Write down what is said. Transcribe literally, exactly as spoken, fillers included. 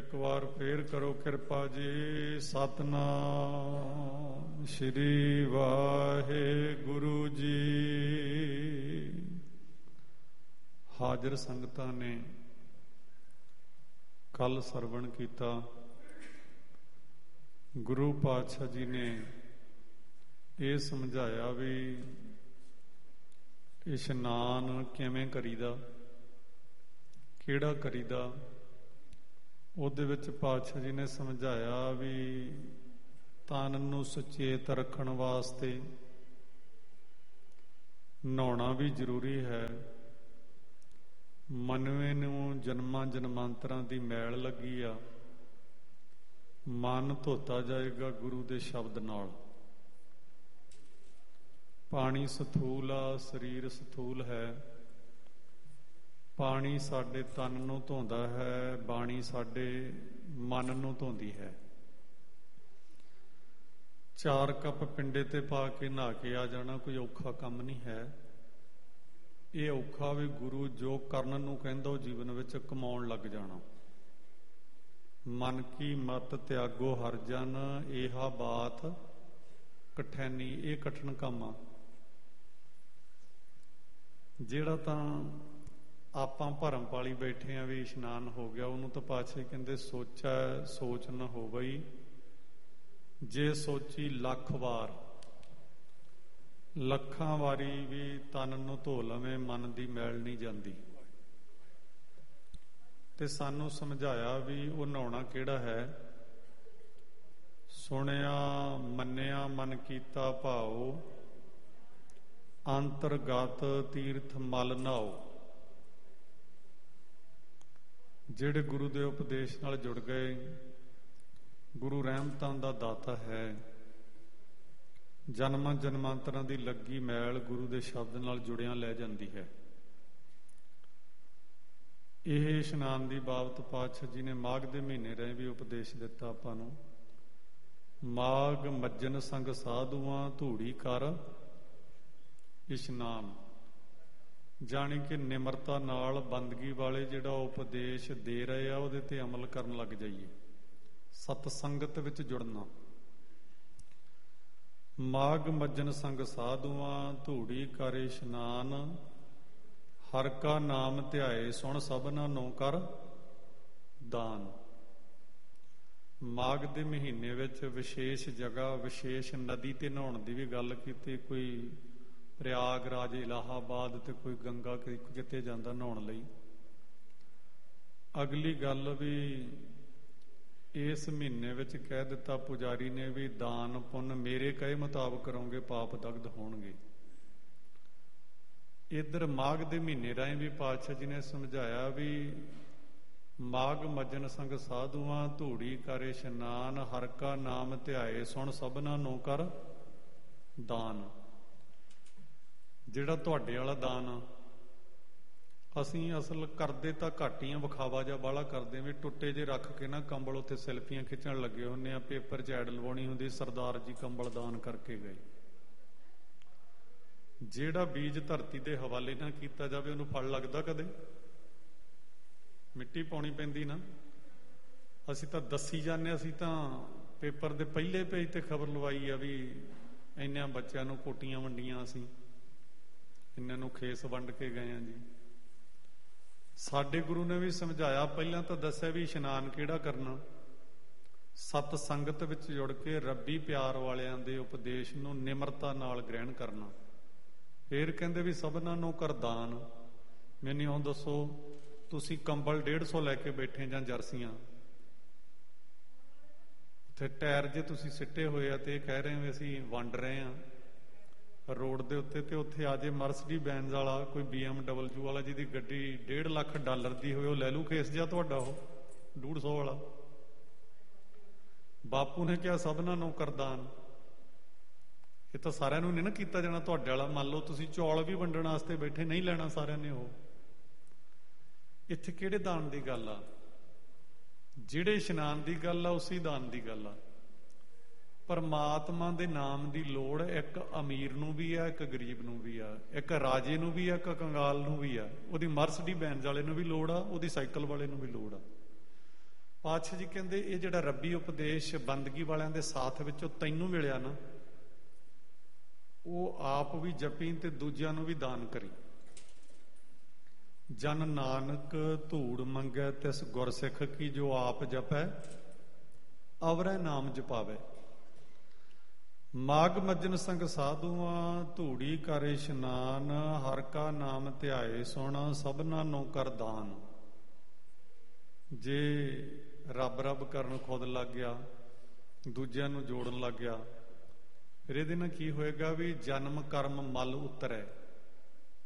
ਇੱਕ ਵਾਰ ਫੇਰ ਕਰੋ ਕਿਰਪਾ ਜੀ। ਸਤਨਾਮ ਸ਼੍ਰੀ ਵਾਹਿਗੁਰੂ ਜੀ। ਹਾਜ਼ਰ ਸੰਗਤਾਂ ਨੇ ਕੱਲ ਸਰਵਣ ਕੀਤਾ। ਗੁਰੂ ਪਾਤਸ਼ਾਹ ਜੀ ਨੇ ਇਹ ਸਮਝਾਇਆ ਵੀ ਇਸ਼ਨਾਨ ਕਿਵੇਂ ਕਰੀਦਾ, ਕਿਹੜਾ ਕਰੀਦਾ। ਉਹਦੇ ਵਿੱਚ ਪਾਤਸ਼ਾਹ ਜੀ ਨੇ ਸਮਝਾਇਆ ਵੀ ਤਨ ਨੂੰ ਸੁਚੇਤ ਰੱਖਣ ਵਾਸਤੇ ਨਹਾਉਣਾ ਵੀ ਜ਼ਰੂਰੀ ਹੈ। ਮਨਵੇਂ ਨੂੰ ਜਨਮਾਂ ਜਨਮਾਂਤਰਾਂ ਦੀ ਮੈਲ ਲੱਗੀ ਆ, ਮਨ ਧੋਤਾ ਜਾਏਗਾ ਗੁਰੂ ਦੇ ਸ਼ਬਦ ਨਾਲ। ਪਾਣੀ ਸਥੂਲ ਆ, ਸਰੀਰ ਸਥੂਲ ਹੈ। ਪਾਣੀ ਸਾਡੇ ਤਨ ਨੂੰ ਧੋਂਦਾ ਹੈ, ਬਾਣੀ ਸਾਡੇ ਮਨ ਨੂੰ ਧੋਂਦੀ ਹੈ। ਚਾਰ ਕੱਪ ਪਿੰਡੇ ਤੇ ਪਾ ਕੇ ਨਹਾ ਕੇ ਆ ਜਾਣਾ ਕੋਈ ਔਖਾ ਕੰਮ ਨਹੀਂ ਹੈ। ਇਹ ਔਖਾ ਵੀ ਗੁਰੂ ਜੋ ਕਰਨ ਨੂੰ ਕਹਿੰਦਾ ਉਹ ਜੀਵਨ ਵਿੱਚ ਕਮਾਉਣ ਲੱਗ ਜਾਣਾ। ਮਨ ਕੀ ਮਤ ਤਿਆਗੋ ਹਰ ਜਨ, ਇਹਾ ਬਾਤ ਕਠੈਨੀ। ਇਹ ਕਠਿਨ ਕੰਮ ਆ। ਜਿਹੜਾ ਤਾਂ ਆਪਾਂ ਭਰਮ ਪਾਲੀ ਬੈਠੇ ਆ ਵੀ ਇਸ਼ਨਾਨ ਹੋ ਗਿਆ, ਉਹਨੂੰ ਤਾਂ ਪਾਤਸ਼ਾਹ ਕਹਿੰਦੇ ਸੋਚਾ ਸੋਚ ਨਾ ਹੋ ਬਈ। ਜੇ ਸੋਚੀ ਲੱਖ ਵਾਰ, ਲੱਖਾਂ ਵਾਰੀ ਵੀ ਤਨ ਨੂੰ ਧੋ ਲਵੇਂ, ਮਨ ਦੀ ਮੈਲ ਨਹੀਂ ਜਾਂਦੀ। ਤੇ ਸਾਨੂੰ ਸਮਝਾਇਆ ਵੀ ਉਹ ਨਹਾਉਣਾ ਕਿਹੜਾ ਹੈ। ਸੁਣਿਆ ਮੰਨਿਆ ਮਨ ਕੀਤਾ ਭਾਉ, ਅੰਤਰਗਤ ਤੀਰਥ ਮਲ ਨਹਾਓ। ਜਿਹੜੇ ਗੁਰੂ ਦੇ ਉਪਦੇਸ਼ ਨਾਲ ਜੁੜ ਗਏ, ਗੁਰੂ ਰਹਿਮਤਾਂ ਦਾ ਦਾਤਾ ਹੈ। ਜਨਮਾਂ ਜਨਮਾਂਤਰਾਂ ਦੀ ਲੱਗੀ ਮੈਲ ਗੁਰੂ ਦੇ ਸ਼ਬਦ ਨਾਲ ਜੁੜਿਆਂ ਲੈ ਜਾਂਦੀ ਹੈ। ਇਹ ਇਸ਼ਨਾਨ ਦੀ ਬਾਬਤ ਪਾਤਸ਼ਾਹ ਜੀ ਨੇ ਮਾਘ ਦੇ ਮਹੀਨੇ ਰਹੇ ਵੀ ਉਪਦੇਸ਼ ਦਿੱਤਾ ਆਪਾਂ ਨੂੰ। ਮਾਘ ਮੱਜਨ ਸੰਗ ਸਾਧੂਆਂ, ਧੂੜੀ ਕਰ ਇਸ਼ਨਾਨ। ਜਾਣੀ ਕਿ ਨਿਮਰਤਾ ਨਾਲ ਬੰਦਗੀ ਵਾਲੇ ਜਿਹੜਾ ਉਪਦੇਸ਼ ਦੇ ਰਹੇ ਆ ਉਹਦੇ ਤੇ ਅਮਲ ਕਰਨ ਲੱਗ ਜਾਈਏ। ਸਤ ਸੰਗਤ ਵਿੱਚ ਜੁੜਨਾ। ਮਾਘ ਮੱਜਨ ਸੰਗ ਸਾਧੂਆਂ, ਧੂੜੀ ਕਰ ਇਸ਼ਨਾਨ। ਹਰ ਕਾ ਨਾਮ ਧਿਆਏ, ਸੁਣ ਸਭਨਾ ਨੂੰ ਕਰ ਦਾਨ। ਮਾਘ ਦੇ ਮਹੀਨੇ ਵਿੱਚ ਵਿਸ਼ੇਸ਼ ਜਗ੍ਹਾ, ਵਿਸ਼ੇਸ਼ ਨਦੀ ਤੇ ਨਹਾਉਣ ਦੀ ਵੀ ਗੱਲ ਕੀਤੀ। ਕੋਈ ਪ੍ਰਯਾਗਰਾਜ, ਇਲਾਹਾਬਾਦ ਤੇ ਕੋਈ ਗੰਗਾ ਕਿਤੇ ਜਾਂਦਾ ਨਹਾਉਣ ਲਈ। ਅਗਲੀ ਗੱਲ ਵੀ ਇਸ ਮਹੀਨੇ ਵਿੱਚ ਕਹਿ ਦਿੱਤਾ ਪੁਜਾਰੀ ਨੇ ਵੀ ਦਾਨ ਪੁੰਨ ਮੇਰੇ ਕਹੇ ਮੁਤਾਬਕ ਕਰੋਗੇ, ਪਾਪ ਦਗਧ ਹੋਣਗੇ। ਇੱਧਰ ਮਾਘ ਦੇ ਮਹੀਨੇ ਰਾਹੀਂ ਵੀ ਪਾਤਸ਼ਾਹ ਜੀ ਨੇ ਸਮਝਾਇਆ ਵੀ ਮਾਘ ਮੱਜਨ ਸੰਗ ਸਾਧੂਆਂ, ਧੂੜੀ ਕਰ ਇਸ਼ਨਾਨ। ਹਰ ਕਾ ਨਾਮ ਧਿਆਏ, ਸੁਣ ਸਭਨਾ ਨੂੰ ਕਰ ਦਾਨ। ਜਿਹੜਾ ਤੁਹਾਡੇ ਵਾਲਾ ਦਾਨ ਆ, ਅਸੀਂ ਅਸਲ ਕਰਦੇ ਤਾਂ ਘੱਟ ਹੀ ਆ, ਵਿਖਾਵਾ ਜਾਂ ਬਾਹਲਾ ਕਰਦੇ ਵੀ ਟੁੱਟੇ ਜੇ ਰੱਖ ਕੇ ਨਾ ਕੰਬਲ ਉੱਥੇ ਸੈਲਫੀਆਂ ਖਿੱਚਣ ਲੱਗੇ ਹੁੰਦੇ ਆ, ਪੇਪਰ 'ਚ ਐਡ ਲਵਾਉਣੀ ਹੁੰਦੀ ਸਰਦਾਰ ਜੀ ਕੰਬਲ ਦਾਨ ਕਰਕੇ ਗਏ। ਜਿਹੜਾ ਬੀਜ ਧਰਤੀ ਦੇ ਹਵਾਲੇ ਨਾ ਕੀਤਾ ਜਾਵੇ ਉਹਨੂੰ ਫਲ ਲੱਗਦਾ ਕਦੇ? ਮਿੱਟੀ ਪਾਉਣੀ ਪੈਂਦੀ ਨਾ। ਅਸੀਂ ਤਾਂ ਦੱਸੀ ਜਾਂਦੇ, ਅਸੀਂ ਤਾਂ ਪੇਪਰ ਦੇ ਪਹਿਲੇ ਪੇਜ ਤੇ ਖਬਰ ਲਵਾਈ ਆ ਵੀ ਇੰਨਿਆਂ ਬੱਚਿਆਂ ਨੂੰ ਕੋਟੀਆਂ ਵੰਡੀਆਂ, ਅਸੀਂ ਇਹਨਾਂ ਨੂੰ ਖੇਸ ਵੰਡ ਕੇ ਗਏ ਆ ਜੀ। ਸਾਡੇ ਗੁਰੂ ਨੇ ਵੀ ਸਮਝਾਇਆ, ਪਹਿਲਾਂ ਤਾਂ ਦੱਸਿਆ ਵੀ ਇਸ਼ਨਾਨ ਕਿਹੜਾ ਕਰਨਾ। ਸਤ ਸੰਗਤ ਵਿੱਚ ਜੁੜ ਕੇ ਰੱਬੀ ਪਿਆਰ ਵਾਲਿਆਂ ਦੇ ਉਪਦੇਸ਼ ਨੂੰ ਨਿਮਰਤਾ ਨਾਲ ਗ੍ਰਹਿਣ ਕਰਨਾ। ਫੇਰ ਕਹਿੰਦੇ ਵੀ ਸਭਨਾਂ ਨੂੰ ਕਰ ਦਾਨ। ਮੈਨੂੰ ਹੁਣ ਦੱਸੋ, ਤੁਸੀਂ ਕੰਬਲ ਡੇਢ ਸੌ ਲੈ ਕੇ ਬੈਠੇ ਜਾਂ ਜਰਸੀਆਂ, ਉੱਥੇ ਟਾਇਰ ਜੇ ਤੁਸੀਂ ਸਿੱਟੇ ਹੋਏ ਆ ਤੇ ਇਹ ਕਹਿ ਰਹੇ ਹੋ ਅਸੀਂ ਵੰਡ ਰਹੇ ਆ ਰੋਡ ਦੇ ਉੱਤੇ, ਤੇ ਉੱਥੇ ਆ ਜੇ ਮਰਸਡੀ ਬੈਂਜ਼ ਵਾਲਾ, ਕੋਈ ਬੀ ਐਮ ਡਬਲਯੂ ਵਾਲਾ ਜਿਹਦੀ ਗੱਡੀ ਡੇਢ ਲੱਖ ਡਾਲਰ ਦੀ ਹੋਵੇ, ਉਹ ਲੈ ਲੂ ਕੇਸ ਜਿਹਾ ਤੁਹਾਡਾ, ਉਹ ਡੂਢ ਸੌ ਵਾਲਾ। ਬਾਪੂ ਨੇ ਕਿਹਾ ਸਭਨਾਂ ਨੂੰ ਕਰ ਦਾਨ। ਇਹ ਤਾਂ ਸਾਰਿਆਂ ਨੂੰ ਨਹੀਂ ਨਾ ਕੀਤਾ ਜਾਣਾ ਤੁਹਾਡੇ ਵਾਲਾ। ਮੰਨ ਲਓ ਤੁਸੀਂ ਚੌਲ ਵੀ ਵੰਡਣ ਵਾਸਤੇ ਬੈਠੇ, ਨਹੀਂ ਲੈਣਾ ਸਾਰਿਆਂ ਨੇ ਉਹ। ਇੱਥੇ ਕਿਹੜੇ ਦਾਨ ਦੀ ਗੱਲ ਆ? ਜਿਹੜੇ ਇਸ਼ਨਾਨ ਦੀ ਗੱਲ ਆ ਉਸੇ ਦਾਨ ਦੀ ਗੱਲ ਆ। ਪਰਮਾਤਮਾ ਦੇ ਨਾਮ ਦੀ ਲੋੜ ਇੱਕ ਅਮੀਰ ਨੂੰ ਵੀ ਆ, ਇੱਕ ਗਰੀਬ ਨੂੰ ਵੀ ਆ, ਇੱਕ ਰਾਜੇ ਨੂੰ ਵੀ ਆ, ਇੱਕ ਕੰਗਾਲ ਨੂੰ ਵੀ ਆ। ਉਹਦੀ ਮਰਸਡੀ ਬੈਂਜ਼ ਵਾਲੇ ਨੂੰ ਵੀ ਲੋੜ ਆ, ਉਹਦੀ ਸਾਈਕਲ ਵਾਲੇ ਨੂੰ ਵੀ ਲੋੜ ਆ। ਪਾਤਸ਼ਾਹ ਜੀ ਕਹਿੰਦੇ ਇਹ ਜਿਹੜਾ ਰੱਬੀ ਉਪਦੇਸ਼ ਬੰਦਗੀ ਵਾਲਿਆਂ ਦੇ ਸਾਥ ਵਿੱਚੋਂ ਤੈਨੂੰ ਮਿਲਿਆ ਨਾ, ਉਹ ਆਪ ਵੀ ਜਪੀ ਤੇ ਦੂਜਿਆਂ ਨੂੰ ਵੀ ਦਾਨ ਕਰੀ। ਜਨ ਨਾਨਕ ਧੂੜ ਮੰਗੈ ਤਿਸ ਗੁਰਸਿੱਖ ਕੀ, ਜੋ ਆਪ ਜਪੈ ਅਵਰੈ ਨਾਮ ਜਪਾਵੇ। ਮਾਗ ਮੱਜਨ ਸੰਗ ਸਾਧੂਆਂ ਧੂੜੀ ਕਰ ਇਸ਼ਨਾਨ, ਹਰ ਕਾ ਨਾਮ ਧਿਆਏ ਸੁਣ ਸਭਨਾ ਨੂੰ ਕਰ ਦਾਨ। ਜੇ ਰੱਬ ਰੱਬ ਕਰਨ ਖੁਦ ਲੱਗ ਗਿਆ, ਦੂਜਿਆਂ ਨੂੰ ਜੋੜਨ ਲੱਗ ਗਿਆ, ਫਿਰ ਇਹਦੇ ਨਾਲ ਕੀ ਹੋਏਗਾ ਵੀ ਜਨਮ ਕਰਮ ਮਲ ਉਤਰੈ।